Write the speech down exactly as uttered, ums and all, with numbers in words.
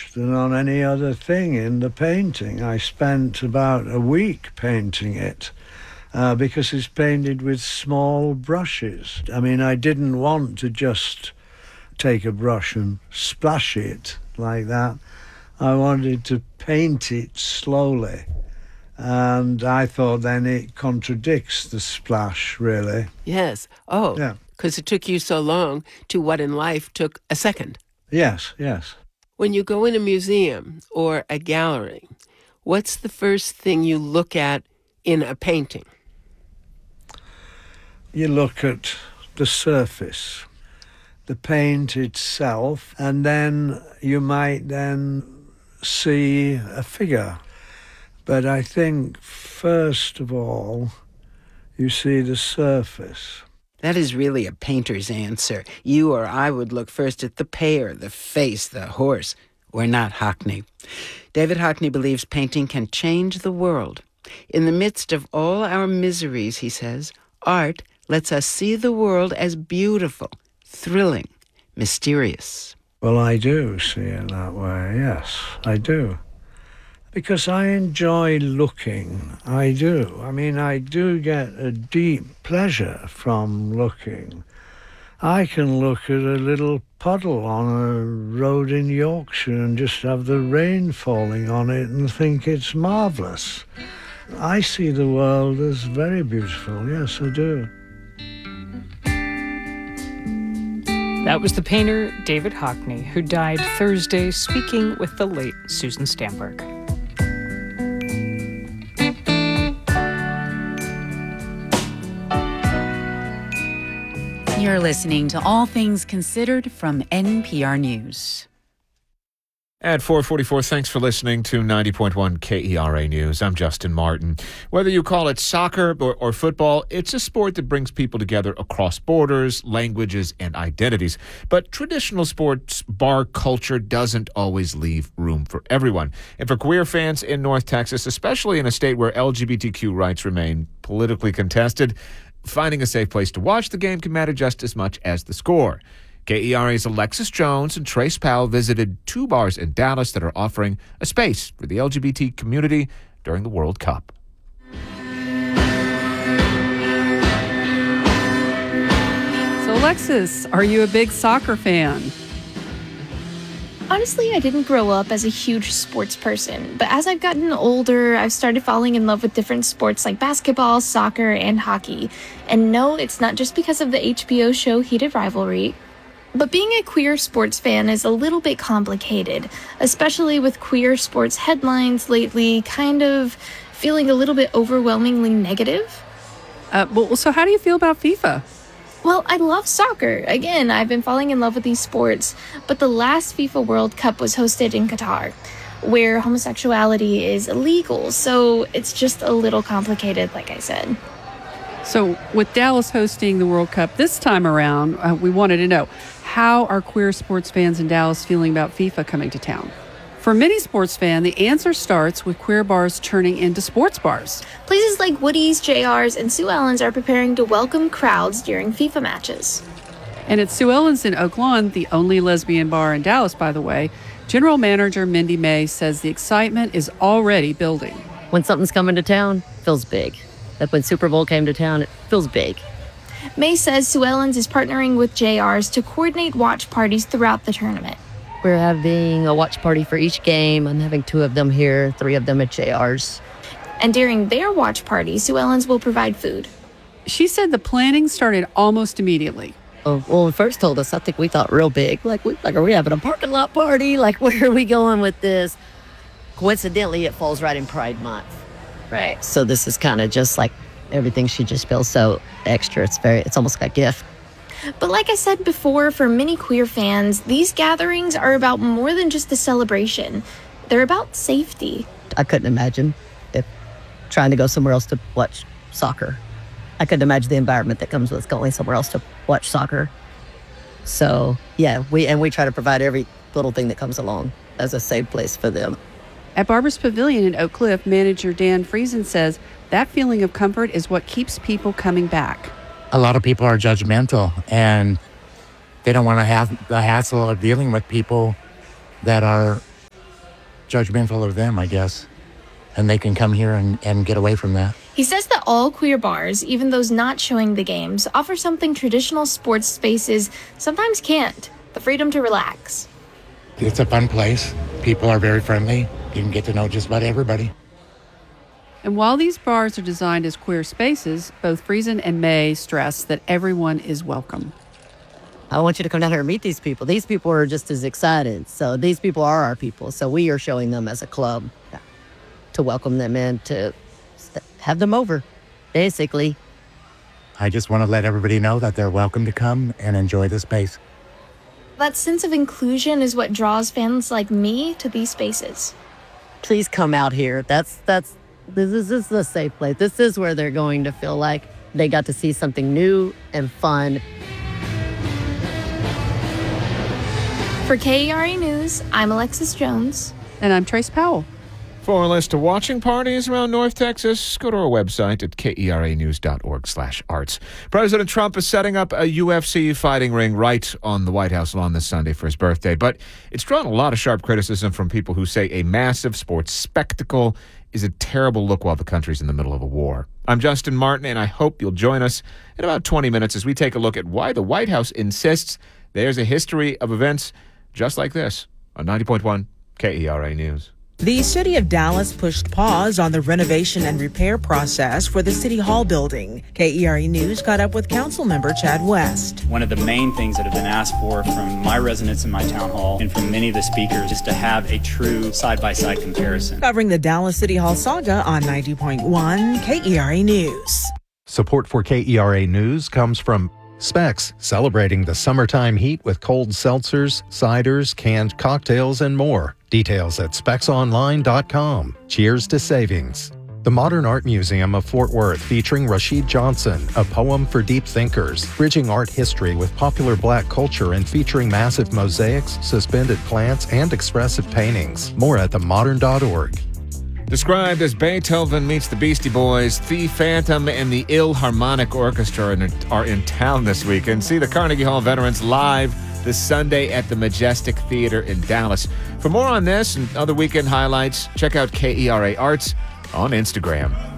than on any other thing in the painting. I spent about a week painting it uh, because it's painted with small brushes. I mean, I didn't want to just take a brush and splash it like that. I wanted to paint it slowly. And I thought then it contradicts the splash, really. Yes. Oh, yeah. Because it took you so long to what in life took a second. Yes, yes. When you go in a museum or a gallery, what's the first thing you look at in a painting? You look at the surface, the paint itself, and then you might then see a figure. But I think, first of all, you see the surface. That is really a painter's answer. You or I would look first at the pear, the face, the horse. We're not Hockney. David Hockney believes painting can change the world. In the midst of all our miseries, he says, art lets us see the world as beautiful, thrilling, mysterious. Well, I do see it that way, yes, I do. Because I enjoy looking, I do. I mean, I do get a deep pleasure from looking. I can look at a little puddle on a road in Yorkshire and just have the rain falling on it and think it's marvellous. I see the world as very beautiful, yes, I do. That was the painter David Hockney, who died Thursday speaking with the late Susan Stamberg. You're listening to All Things Considered from N P R News. At four forty-four, thanks for listening to ninety point one K E R A News. I'm Justin Martin. Whether you call it soccer or, or football, it's a sport that brings people together across borders, languages, and identities. But traditional sports bar culture doesn't always leave room for everyone. And for queer fans in North Texas, especially in a state where L G B T Q rights remain politically contested, finding a safe place to watch the game can matter just as much as the score. K E R A's Alexis Jones and Trace Powell visited two bars in Dallas that are offering a space for the L G B T community during the World Cup. So, Alexis, are you a big soccer fan? Honestly, I didn't grow up as a huge sports person, but as I've gotten older, I've started falling in love with different sports like basketball, soccer, and hockey. And no, it's not just because of the H B O show Heated Rivalry. But being a queer sports fan is a little bit complicated, especially with queer sports headlines lately kind of feeling a little bit overwhelmingly negative. Uh, well, so how do you feel about FIFA? Well, I love soccer. Again, I've been falling in love with these sports, but the last FIFA World Cup was hosted in Qatar, where homosexuality is illegal, so it's just a little complicated, like I said. So with Dallas hosting the World Cup this time around, uh, we wanted to know, how are queer sports fans in Dallas feeling about FIFA coming to town? For many sports fans, the answer starts with queer bars turning into sports bars. Places like Woody's, J R's, and Sue Ellen's are preparing to welcome crowds during FIFA matches. And at Sue Ellen's in Oak Lawn, the only lesbian bar in Dallas, by the way, General Manager Mindy May says the excitement is already building. When something's coming to town, it feels big. Like when Super Bowl came to town, it feels big. May says Sue Ellen's is partnering with J R's to coordinate watch parties throughout the tournament. We're having a watch party for each game. I'm having two of them here, three of them at J R's. And during their watch party, Sue Ellen's will provide food. She said the planning started almost immediately. Oh, well, when first told us, I think we thought real big. Like, we, like, are we having a parking lot party? Like, where are we going with this? Coincidentally, it falls right in Pride Month. Right. So this is kind of just like everything she just feels so extra. It's very, it's almost like a gift. But like I said before, for many queer fans, these gatherings are about more than just a celebration. They're about safety. I couldn't imagine if trying to go somewhere else to watch soccer. I couldn't imagine the environment that comes with going somewhere else to watch soccer. So, yeah, we and we try to provide every little thing that comes along as a safe place for them. At Barber's Pavilion in Oak Cliff, manager Dan Friesen says that feeling of comfort is what keeps people coming back. A lot of people are judgmental, and they don't want to have the hassle of dealing with people that are judgmental of them, I guess. And they can come here and, and get away from that. He says that all queer bars, even those not showing the games, offer something traditional sports spaces sometimes can't: the freedom to relax. It's a fun place. People are very friendly. You can get to know just about everybody. And while these bars are designed as queer spaces, both Friesen and May stress that everyone is welcome. I want you to come down here and meet these people. These people are just as excited. So these people are our people. So we are showing them as a club to welcome them in, to have them over, basically. I just want to let everybody know that they're welcome to come and enjoy the space. That sense of inclusion is what draws fans like me to these spaces. Please come out here. That's, that's, this is, this is a safe place. This is where they're going to feel like they got to see something new and fun. For K E R A News, I'm Alexis Jones. And I'm Trace Powell. For a list of watching parties around North Texas, go to our website at K E R A news dot org slash arts. President Trump is setting up a U F C fighting ring right on the White House lawn this Sunday for his birthday, but it's drawn a lot of sharp criticism from people who say a massive sports spectacle is a terrible look while the country's in the middle of a war. I'm Justin Martin, and I hope you'll join us in about twenty minutes as we take a look at why the White House insists there's a history of events just like this on ninety point one K E R A News. The city of Dallas pushed pause on the renovation and repair process for the City Hall building. K E R A News caught up with council member Chad West. One of the main things that have been asked for from my residents in my town hall and from many of the speakers is to have a true side-by-side comparison. Covering the Dallas City Hall saga on ninety point one K E R A News. Support for K E R A News comes from Specs, celebrating the summertime heat with cold seltzers, ciders, canned cocktails, and more. Details at specs online dot com. Cheers to savings. The Modern Art Museum of Fort Worth, featuring Rashid Johnson, A Poem for Deep Thinkers, bridging art history with popular black culture and featuring massive mosaics, suspended plants, and expressive paintings. More at the modern dot org. Described as Beethoven meets the Beastie Boys, The Phantom and the Philharmonic Orchestra are in, are in town this weekend. See the Carnegie Hall veterans live this Sunday at the Majestic Theater in Dallas. For more on this and other weekend highlights, check out K E R A Arts on Instagram.